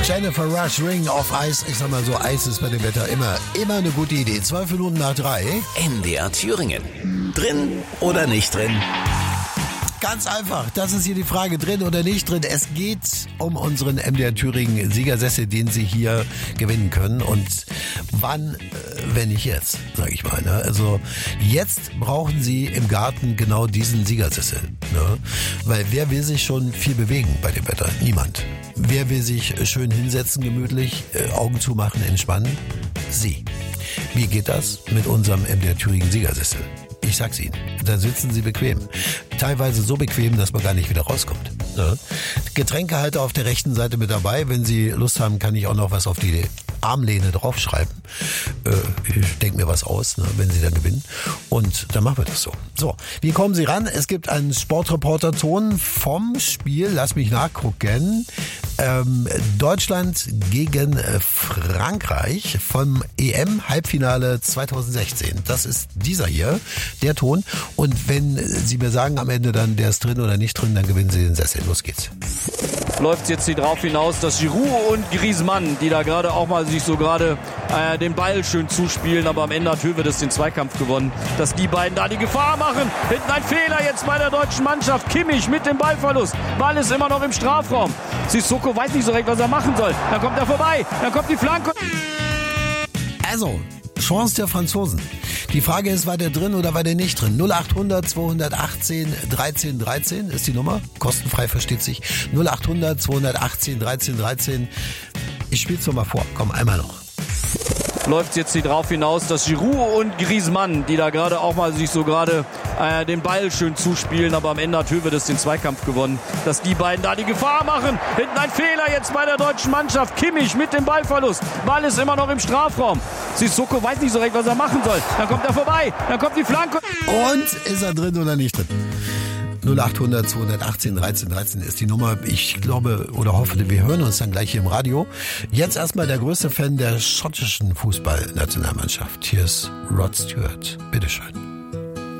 Jennifer Rush, Ring of Ice. Ich sag mal so, Eis ist bei dem Wetter immer eine gute Idee. 12 Minuten nach 3. MDR Thüringen. Drin oder nicht drin? Ganz einfach, das ist hier die Frage, drin oder nicht drin. Es geht um unseren MDR Thüringen Siegersessel, den Sie hier gewinnen können. Und wann, wenn nicht jetzt, sage ich mal. Ne? Also jetzt brauchen Sie im Garten genau diesen Siegersessel. Ne? Weil wer will sich schon viel bewegen bei dem Wetter? Niemand. Wer will sich schön hinsetzen, gemütlich, Augen zumachen, entspannen? Sie. Wie geht das mit unserem MDR Thüringen Siegersessel? Ich sag's Ihnen, da sitzen Sie bequem. Teilweise so bequem, dass man gar nicht wieder rauskommt. Ne? Getränkehalter auf der rechten Seite mit dabei. Wenn Sie Lust haben, kann ich auch noch was auf die Armlehne draufschreiben. Ich denke mir was aus, ne, wenn Sie dann gewinnen. Und dann machen wir das so. So, wie kommen Sie ran? Es gibt einen Sportreporter-Ton vom Spiel, lass mich nachgucken, Deutschland gegen Frankreich vom EM-Halbfinale 2016. Das ist dieser hier, der Ton. Und wenn Sie mir sagen am Ende dann, der ist drin oder nicht drin, dann gewinnen Sie den Sessel. Los geht's. Läuft jetzt hier drauf hinaus, dass Giroud und Griezmann, die da gerade auch mal sich so gerade den Ball schön zuspielen, aber am Ende hat Höwedes den Zweikampf gewonnen, dass die beiden da die Gefahr machen. Hinten ein Fehler jetzt bei der deutschen Mannschaft. Kimmich mit dem Ballverlust. Ball ist immer noch im Strafraum. Sissoko weiß nicht so recht, was er machen soll. Dann kommt er vorbei, dann kommt die Flanke. Also, Chance der Franzosen. Die Frage ist, war der drin oder war der nicht drin? 0800 218 13 13 ist die Nummer. Kostenfrei, versteht sich. 0800 218 13 13. Ich spiel's noch mal vor. Komm, einmal noch. Läuft jetzt hier drauf hinaus, dass Giroud und Griezmann, die da gerade auch mal sich so gerade den Ball schön zuspielen, aber am Ende hat Höwedes den Zweikampf gewonnen, dass die beiden da die Gefahr machen. Hinten ein Fehler jetzt bei der deutschen Mannschaft. Kimmich mit dem Ballverlust. Ball ist immer noch im Strafraum. Sissoko weiß nicht so recht, was er machen soll. Dann kommt er vorbei, dann kommt die Flanke. Und ist er drin oder nicht drin? 0800 218 13 13 ist die Nummer. Ich glaube oder hoffe, wir hören uns dann gleich hier im Radio. Jetzt erstmal der größte Fan der schottischen Fußballnationalmannschaft. Hier ist Rod Stewart. Bitteschön.